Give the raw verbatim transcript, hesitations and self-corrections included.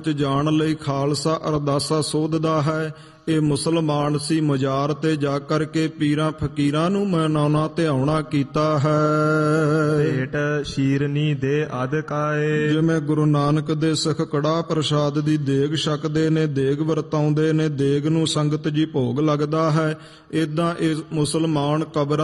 ਜਾਣ ਲਈ ਖਾਲਸਾ ਅਰਦਾਸਾ ਸੋਧਦਾ ਹੈ। ਇਹ ਮੁਸਲਮਾਨ ਸੀ ਮਜ਼ਾਰ ਤੇ ਜਾ ਕਰਕੇ ਪੀਰਾਂ ਫਕੀਰਾਂ ਨੂੰ ਮਨਾਉਣਾ ਧਿਆਉਣਾ ਕੀਤਾ ਹੈ। ਭੇਟ ਸ਼ੀਰਨੀ ਦੇ ਅਦਕਾਏ, ਜਿਵੇਂ ਗੁਰੂ ਨਾਨਕ ਦੇ ਸਿੱਖ ਕੜਾਹ ਪ੍ਰਸ਼ਾਦ ਦੀ ਦੇਗ ਛਕਦੇ ਨੇ, ਦੇਗ ਵਰਤਾਉਂਦੇ ਨੇ, ਦੇਗ ਨੂੰ ਸੰਗਤ ਜੀ ਭੋਗ ਲੱਗਦਾ ਹੈ, ਏਦਾਂ ਇਹ ਮੁਸਲਮਾਨ ਕਬਰਾਂ